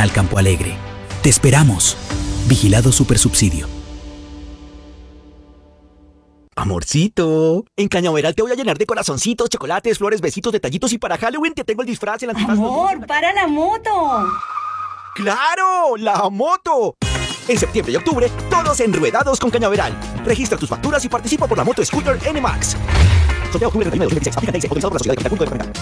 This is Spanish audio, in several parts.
Nacional Campo Alegre. Te esperamos. Vigilado Supersubsidio. Amorcito, en Cañaveral te voy a llenar de corazoncitos, chocolates, flores, besitos, detallitos y para Halloween te tengo el disfraz, el antifaz. Amor, para la moto. ¡Claro! ¡La moto! En septiembre y octubre, todos enruedados con Cañaveral. Registra tus facturas y participa por la moto Scooter NMAX. Sorteo octubre 31 de 2026. Aplica ley, autorizado por la ciudad de Punto de Cuenca.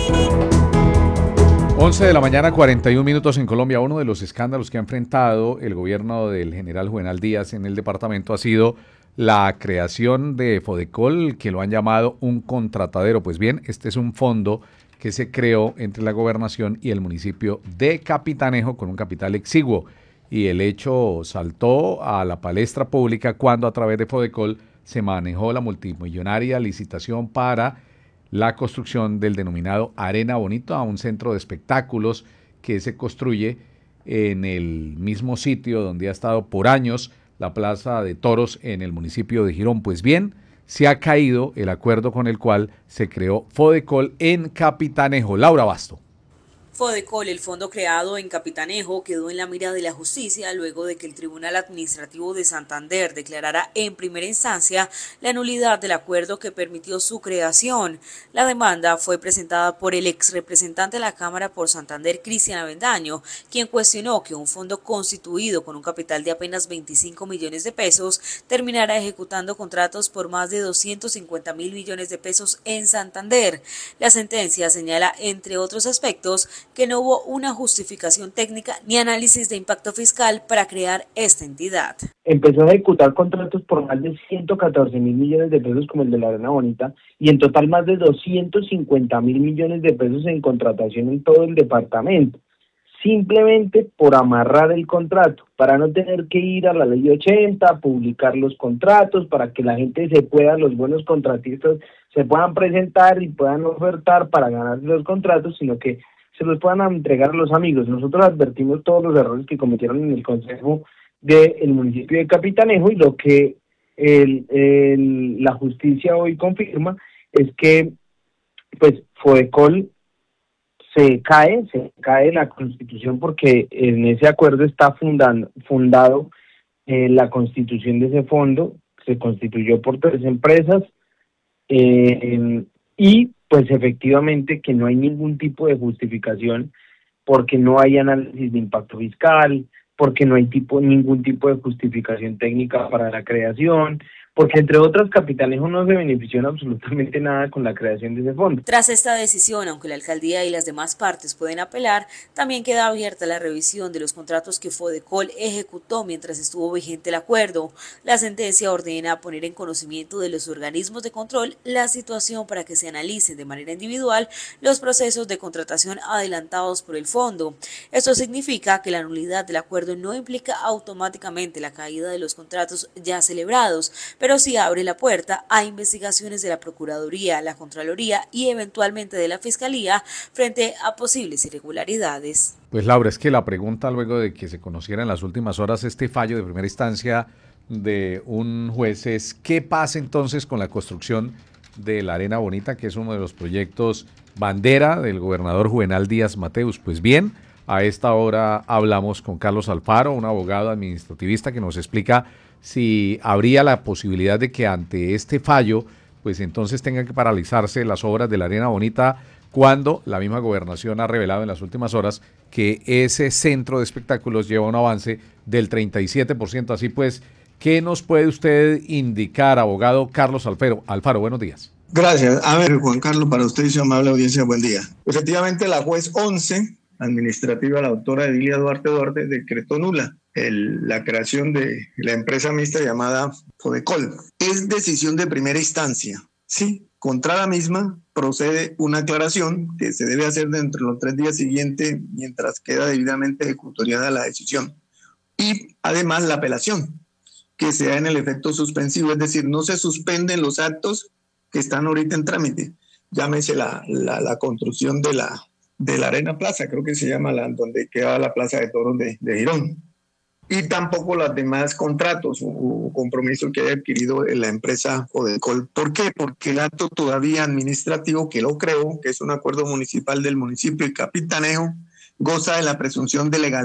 11 de la mañana, 41 minutos en Colombia. Uno de los escándalos que ha enfrentado el gobierno del general Juvenal Díaz en el departamento ha sido la creación de Fodecol, que lo han llamado un contratadero. Pues bien, este es un fondo que se creó entre la gobernación y el municipio de Capitanejo con un capital exiguo. Y el hecho saltó a la palestra pública cuando a través de Fodecol se manejó la multimillonaria licitación para la construcción del denominado Arena Bonita, un centro de espectáculos que se construye en el mismo sitio donde ha estado por años la Plaza de Toros en el municipio de Girón. Pues bien, se ha caído el acuerdo con el cual se creó Fodecol en Capitanejo. Laura Basto. Fodecol, el fondo creado en Capitanejo, quedó en la mira de la justicia luego de que el Tribunal Administrativo de Santander declarara en primera instancia la nulidad del acuerdo que permitió su creación. La demanda fue presentada por el ex representante de la Cámara por Santander, Cristian Avendaño, quien cuestionó que un fondo constituido con un capital de apenas 25 millones de pesos terminara ejecutando contratos por más de 250 mil millones de pesos en Santander. La sentencia señala, entre otros aspectos, que no hubo una justificación técnica ni análisis de impacto fiscal para crear esta entidad. Empezó a ejecutar contratos por más de 114 mil millones de pesos como el de la Arena Bonita y en total más de 250 mil millones de pesos en contratación en todo el departamento, simplemente por amarrar el contrato, para no tener que ir a la ley 80, publicar los contratos, para que la gente los buenos contratistas se puedan presentar y puedan ofertar para ganar los contratos, sino que se los puedan entregar a los amigos. Nosotros advertimos todos los errores que cometieron en el consejo del municipio de Capitanejo y lo que la justicia hoy confirma es que pues Fodecol se cae la Constitución porque en ese acuerdo está fundado la constitución de ese fondo. Se constituyó por 3 empresas y pues efectivamente que no hay ningún tipo de justificación porque no hay análisis de impacto fiscal, porque no hay ningún tipo de justificación técnica para la creación, porque entre otras Capitanejo no se benefició en absolutamente nada con la creación de ese fondo. Tras esta decisión, aunque la alcaldía y las demás partes pueden apelar, también queda abierta la revisión de los contratos que Fodecol ejecutó mientras estuvo vigente el acuerdo. La sentencia ordena poner en conocimiento de los organismos de control la situación para que se analicen de manera individual los procesos de contratación adelantados por el fondo. Esto significa que la nulidad del acuerdo no implica automáticamente la caída de los contratos ya celebrados, pero sí abre la puerta a investigaciones de la Procuraduría, la Contraloría y eventualmente de la Fiscalía frente a posibles irregularidades. Pues Laura, es que la pregunta luego de que se conociera en las últimas horas este fallo de primera instancia de un juez es ¿qué pasa entonces con la construcción de la Arena Bonita, que es uno de los proyectos bandera del gobernador Juvenal Díaz Mateus? Pues bien, a esta hora hablamos con Carlos Alfaro, un abogado administrativista que nos explica si habría la posibilidad de que ante este fallo, pues entonces tengan que paralizarse las obras de la Arena Bonita, cuando la misma gobernación ha revelado en las últimas horas que ese centro de espectáculos lleva un avance del 37%. Así pues, ¿qué nos puede usted indicar, abogado Carlos Alfaro? Buenos días. Gracias. A ver, Juan Carlos, para usted y su amable audiencia, buen día. Efectivamente, la juez 11 administrativa, la doctora Edilia Duarte decretó nula la creación de la empresa mixta llamada Fodecol. Es decisión de primera instancia. Sí, contra la misma procede una aclaración que se debe hacer dentro de los 3 días siguientes mientras queda debidamente ejecutoriada la decisión. Y además la apelación, que sea en el efecto suspensivo, es decir, no se suspenden los actos que están ahorita en trámite. Llámese la construcción de la Arena Plaza, creo que se llama donde queda la Plaza de Toros de Girón. Y tampoco los demás contratos o compromisos que haya adquirido la empresa Fodecol. ¿Por qué? Porque el acto todavía administrativo que lo creó, que es un acuerdo municipal del municipio de Capitanejo, goza de la presunción de legalidad